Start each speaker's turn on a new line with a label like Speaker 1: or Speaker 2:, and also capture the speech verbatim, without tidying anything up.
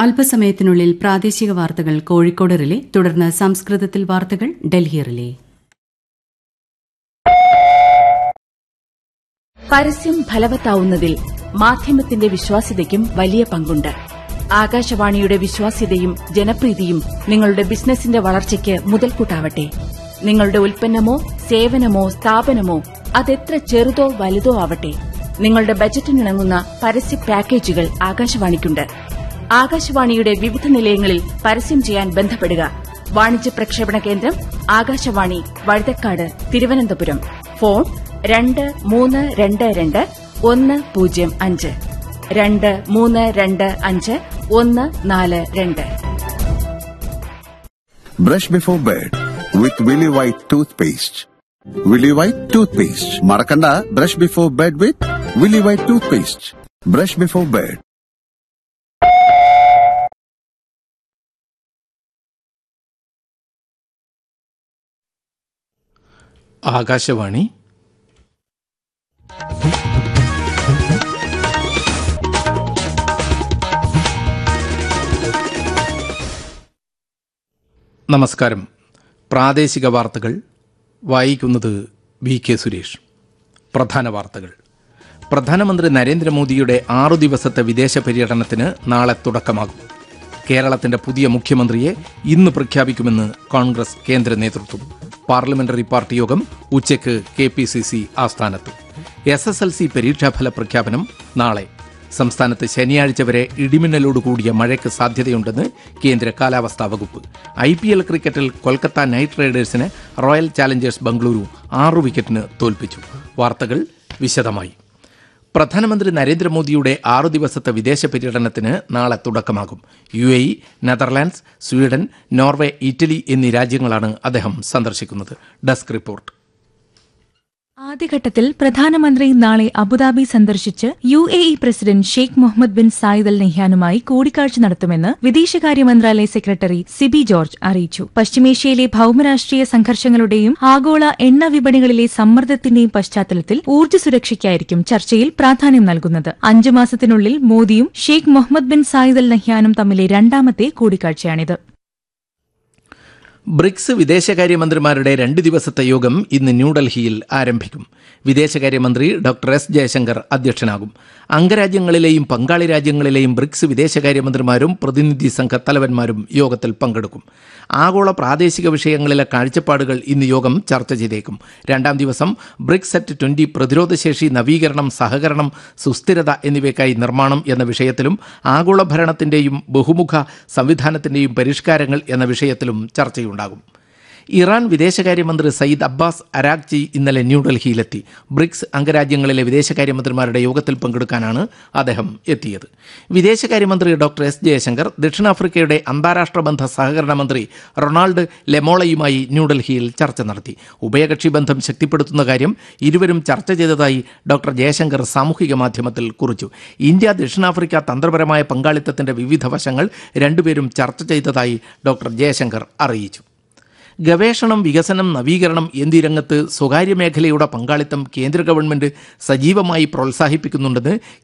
Speaker 1: അല്പസമയത്തിനുള്ളിൽ പ്രാദേശിക വാർത്തകൾ കോഴിക്കോട് റിലേ, തുടർന്ന് സംസ്കൃതത്തിൽ വാർത്തകൾ ഡൽഹി റിലേ.
Speaker 2: പരസ്യം ഫലവത്താവുന്നതിൽ മാധ്യമത്തിന്റെ വിശ്വാസ്യതയ്ക്കും വലിയ പങ്കുണ്ട്. ആകാശവാണിയുടെ വിശ്വാസ്യതയും ജനപ്രീതിയും നിങ്ങളുടെ ബിസിനസിന്റെ വളർച്ചയ്ക്ക് മുതൽക്കൂട്ടാവട്ടെ. നിങ്ങളുടെ ഉൽപ്പന്നമോ സേവനമോ സ്ഥാപനമോ അതെത്ര ചെറുതോ വലുതോ ആവട്ടെ, നിങ്ങളുടെ ബജറ്റിനിണങ്ങുന്ന പരസ്യ പാക്കേജുകൾ ആകാശവാണിക്കുണ്ട്. ആകാശവാണിയുടെ വിവിധ നിലയങ്ങളിൽ പരസ്യം ചെയ്യാൻ ബന്ധപ്പെടുക. വാണിജ്യ പ്രക്ഷേപണ കേന്ദ്രം ആകാശവാണി, വഴുതക്കാട്, തിരുവനന്തപുരം. ഫോൺ രണ്ട് മൂന്ന് രണ്ട് രണ്ട് ഒന്ന് പൂജ്യം അഞ്ച് രണ്ട് മൂന്ന് രണ്ട് അഞ്ച് ഒന്ന് നാല് രണ്ട്.
Speaker 3: Brush before bed with Willy White toothpaste. Willy White toothpaste. Marakanda, brush before bed with Willy White toothpaste. Brush before bed.
Speaker 4: Akashvani. നമസ്കാരം. പ്രാദേശിക വാർത്തകൾ വായിക്കുന്നത് വി കെ സുരേഷ്. പ്രധാന വാർത്തകൾ. പ്രധാനമന്ത്രി നരേന്ദ്രമോദിയുടെ ആറു ദിവസത്തെ വിദേശ പര്യടനത്തിന് നാളെ തുടക്കമാകും. കേരളത്തിന്റെ പുതിയ മുഖ്യമന്ത്രിയെ ഇന്ന് പ്രഖ്യാപിക്കുമെന്ന് കോൺഗ്രസ് കേന്ദ്ര നേതൃത്വം. പാർലമെന്ററി പാർട്ടി യോഗം ഉച്ചയ്ക്ക് കെ പി സി സി ആസ്ഥാനത്ത്. എസ് എസ് എൽ സി പരീക്ഷാഫല പ്രഖ്യാപനം നാളെ. സംസ്ഥാനത്ത് ശനിയാഴ്ച വരെ ഇടിമിന്നലോടുകൂടിയ മഴയ്ക്ക് സാധ്യതയുണ്ടെന്ന് കേന്ദ്ര കാലാവസ്ഥാ വകുപ്പ്. ഐ പി എൽ ക്രിക്കറ്റിൽ Kolkata night റൈഡേഴ്സിന് royal challengers Bengaluru ആറു വിക്കറ്റിന് തോൽപ്പിച്ചു. വാർത്തകൾ വിശദമായി. പ്രധാനമന്ത്രി നരേന്ദ്രമോദിയുടെ ആറു ദിവസത്തെ വിദേശ പര്യടനത്തിന് നാളെ തുടക്കമാകും. U A E, Netherlands, Sweden, Norway, Italy എന്നീ രാജ്യങ്ങളാണ് അദ്ദേഹം സന്ദർശിക്കുന്നത്. Desk report.
Speaker 5: ആദ്യഘട്ടത്തിൽ പ്രധാനമന്ത്രി നാളെ അബുദാബി സന്ദർശിച്ച് U A E president Sheikh Muhammad bin Zayed Al നഹ്യാനുമായി കൂടിക്കാഴ്ച നടത്തുമെന്ന് വിദേശകാര്യ മന്ത്രാലയ സെക്രട്ടറി സിബി ജോർജ് അറിയിച്ചു. പശ്ചിമേഷ്യയിലെ ഭൌമരാഷ്ട്രീയ സംഘർഷങ്ങളുടെയും ആഗോള എണ്ണ വിപണികളിലെ സമ്മർദ്ദത്തിന്റെയും പശ്ചാത്തലത്തിൽ ഊർജ്ജ സുരക്ഷയ്ക്കായിരിക്കും ചർച്ചയിൽ പ്രാധാന്യം നൽകുന്നത്. അഞ്ചു മാസത്തിനുള്ളിൽ മോദിയും Sheikh Muhammad bin Zayed Al നഹ്യാനും തമ്മിലെ രണ്ടാമത്തെ കൂടിക്കാഴ്ചയാണിത്.
Speaker 4: ബ്രിക്സ് വിദേശകാര്യമന്ത്രിമാരുടെ രണ്ട് ദിവസത്തെ യോഗം ഇന്ന് ന്യൂഡൽഹിയിൽ ആരംഭിക്കും. വിദേശകാര്യമന്ത്രി ഡോക്ടർ എസ് ജയശങ്കർ അധ്യക്ഷനാകും. അംഗരാജ്യങ്ങളിലെയും പങ്കാളി രാജ്യങ്ങളിലെയും ബ്രിക്സ് വിദേശകാര്യമന്ത്രിമാരും പ്രതിനിധി സംഘ തലവന്മാരും യോഗത്തിൽ പങ്കെടുക്കും. ആഗോള പ്രാദേശിക വിഷയങ്ങളിലെ കാഴ്ചപ്പാടുകൾ ഇന്ന് യോഗം ചർച്ച ചെയ്തേക്കും. രണ്ടാം ദിവസം ബ്രിക്സ് അറ്റ് ട്വന്റി പ്രതിരോധശേഷി, നവീകരണം, സഹകരണം, സുസ്ഥിരത എന്നിവയ്ക്കായി നിർമ്മാണം എന്ന വിഷയത്തിലും ആഗോള ഭരണത്തിന്റെയും ബഹുമുഖ സംവിധാനത്തിന്റെയും പരിഷ്കാരങ്ങൾ എന്ന വിഷയത്തിലും ചർച്ചയുണ്ടാകും. ഇറാൻ വിദേശകാര്യമന്ത്രി സയ്യിദ് അബ്ബാസ് അരാഗ്ചി ഇന്നലെ ന്യൂഡൽഹിയിലെത്തി. ബ്രിക്സ് അംഗരാജ്യങ്ങളിലെ വിദേശകാര്യമന്ത്രിമാരുടെ യോഗത്തിൽ പങ്കെടുക്കാനാണ് അദ്ദേഹം എത്തിയത്. വിദേശകാര്യമന്ത്രി ഡോക്ടർ എസ് ജയശങ്കർ ദക്ഷിണാഫ്രിക്കയുടെ അന്താരാഷ്ട്ര ബന്ധ സഹകരണ മന്ത്രി റൊണാൾഡ് ലെമോളയുമായി ന്യൂഡൽഹിയിൽ ചർച്ച നടത്തി. ഉഭയകക്ഷി ബന്ധം ശക്തിപ്പെടുത്തുന്ന കാര്യം ഇരുവരും ചർച്ച ചെയ്തതായി ഡോക്ടർ ജയശങ്കർ സാമൂഹിക മാധ്യമത്തിൽ കുറിച്ചു. ഇന്ത്യ ദക്ഷിണാഫ്രിക്ക തന്ത്രപരമായ പങ്കാളിത്തത്തിന്റെ വിവിധ വശങ്ങൾ രണ്ടുപേരും ചർച്ച ചെയ്തതായി ഡോക്ടർ ജയശങ്കർ അറിയിച്ചു. ഗവേഷണം, വികസനം, നവീകരണം എന്നീ രംഗത്ത് സ്വകാര്യ മേഖലയുടെ പങ്കാളിത്തം കേന്ദ്ര ഗവൺമെന്റ് സജീവമായി പ്രോത്സാഹിപ്പിക്കുന്നുണ്ടെന്ന്